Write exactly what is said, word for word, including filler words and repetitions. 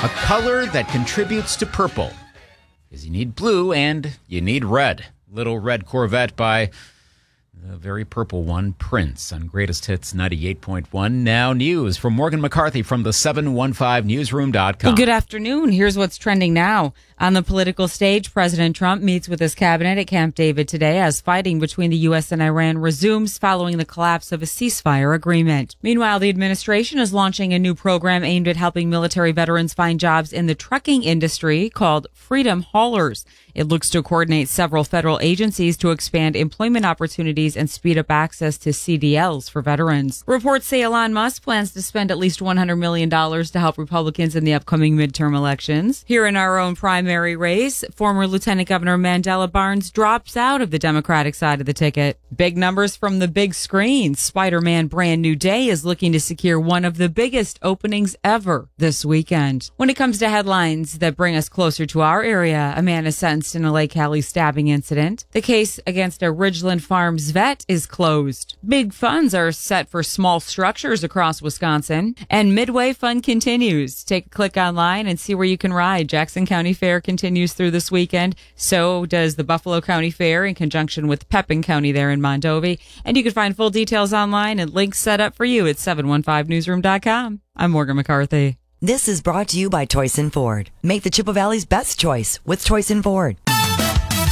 A color that contributes to purple. Because you need blue and you need red. Little Red Corvette by the very purple one, Prince, on Greatest Hits ninety-eight point one. Now news from Morgan McCarthy from the seven one five newsroom dot com. Well, good afternoon. Here's what's trending now. On the political stage, President Trump meets with his cabinet at Camp David today as fighting between the U S and Iran resumes following the collapse of a ceasefire agreement. Meanwhile, the administration is launching a new program aimed at helping military veterans find jobs in the trucking industry called Freedom Haulers. It looks to coordinate several federal agencies to expand employment opportunities and speed up access to C D Ls for veterans. Reports say Elon Musk plans to spend at least one hundred million dollars to help Republicans in the upcoming midterm elections. Here in our own primary race, former Lieutenant Governor Mandela Barnes drops out of the Democratic side of the ticket. Big numbers from the big screen. Spider-Man Brand New Day is looking to secure one of the biggest openings ever this weekend. When it comes to headlines that bring us closer to our area, a man is sentenced in a Lake Hallie stabbing incident. The case against a Ridgeland Farms vet is closed. Big funds are set for small structures across Wisconsin. And Midway Fun continues. Take a click online and see where you can ride. Jackson County Fair continues through this weekend. So does the Buffalo County Fair in conjunction with Pepin County there in Mondovi. And you can find full details online and links set up for you at seven one five newsroom dot com. I'm Morgan McCarthy. This is brought to you by Toyson Ford. Make the Chippewa Valley's best choice with Toyson Ford.